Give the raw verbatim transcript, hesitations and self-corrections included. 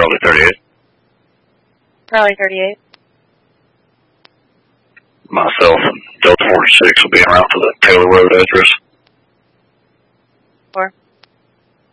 Charlie thirty-eight. Charlie thirty-eight. Myself and Delta forty-six will be en route to the Taylor Road address. Four.